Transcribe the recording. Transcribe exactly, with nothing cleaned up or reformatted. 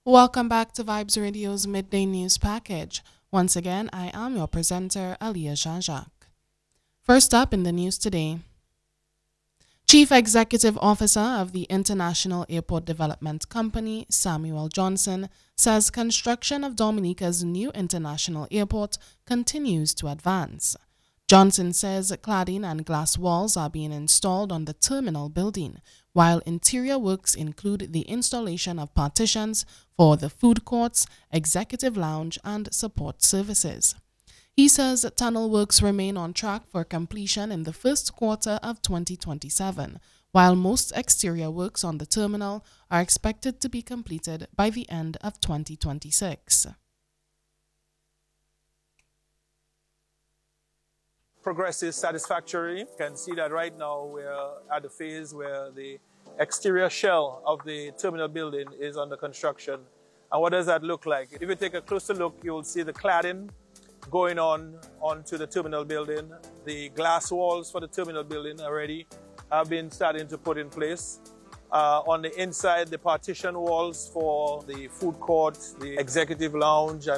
Welcome back to Vibes Radio's Midday News Package. Once again, I am your presenter, Aliyah Jean-Jacques. First up in the news today, Chief Executive Officer of the International Airport Development Company, Samuel Johnson, says construction of Dominica's new international airport continues to advance. Johnson says cladding and glass walls are being installed on the terminal building, while interior works include the installation of partitions for the food courts, executive lounge, and support services. He says tunnel works remain on track for completion in the first quarter of twenty twenty-seven, while most exterior works on the terminal are expected to be completed by the end of twenty twenty-six. Progress is satisfactory. You can see that right now we're at the phase where the exterior shell of the terminal building is under construction. And what does that look like? If you take a closer look, you'll see the cladding going on onto the terminal building. The glass walls for the terminal building already have been starting to put in place. Uh, on the inside, the partition walls for the food court, the executive lounge, and